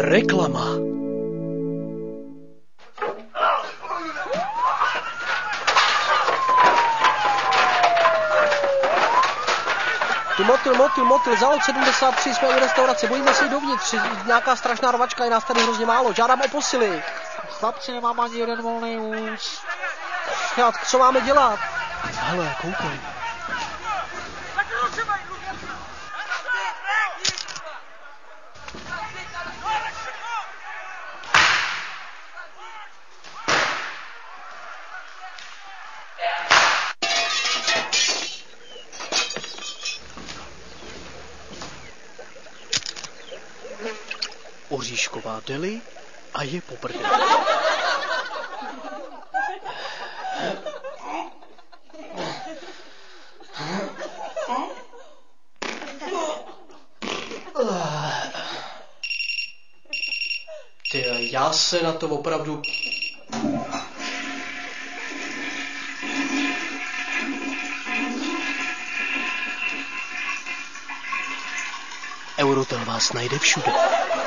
Reklama. Tu motil, zalot 73, jsme u restaurace, bojíme se jít dovnitř, nějaká strašná rvačka, je nás tady hrozně málo, žádám o posily. Chlapci, nemám ani jeden volný vůz. Co máme dělat? Hele, koukej. Oříšková deli a je po prdeli. Ty, já se na to opravdu... Eurotel vás najde všude.